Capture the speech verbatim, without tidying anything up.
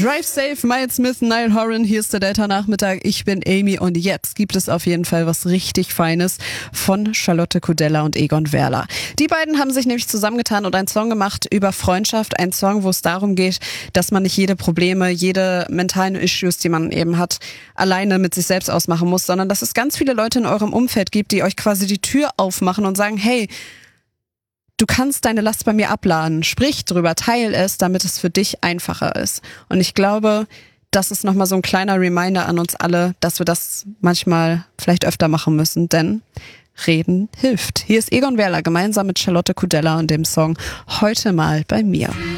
Drive Safe, Miles Smith, Niall Horan, hier ist der Delta-Nachmittag, ich bin Amy und jetzt gibt es auf jeden Fall was richtig Feines von Charlotte Kudella und Egon Werler. Die beiden haben sich nämlich zusammengetan und einen Song gemacht über Freundschaft, ein Song, wo es darum geht, dass man nicht jede Probleme, jede mentalen Issues, die man eben hat, alleine mit sich selbst ausmachen muss, sondern dass es ganz viele Leute in eurem Umfeld gibt, die euch quasi die Tür aufmachen und sagen, hey, du kannst deine Last bei mir abladen. Sprich drüber, teil es, damit es für dich einfacher ist. Und ich glaube, das ist nochmal so ein kleiner Reminder an uns alle, dass wir das manchmal vielleicht öfter machen müssen, denn Reden hilft. Hier ist Egon Werler gemeinsam mit Charlotte Kudella und dem Song Heute mal bei mir.